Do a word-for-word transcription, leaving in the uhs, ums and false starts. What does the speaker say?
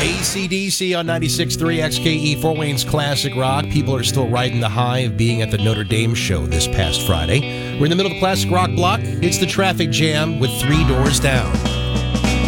A C D C on ninety-six point three X K E, Fort Wayne's Classic Rock. People are still riding the high of being at the Notre Dame show this past Friday. We're in the middle of the Classic Rock block. It's the traffic jam with Three Doors Down.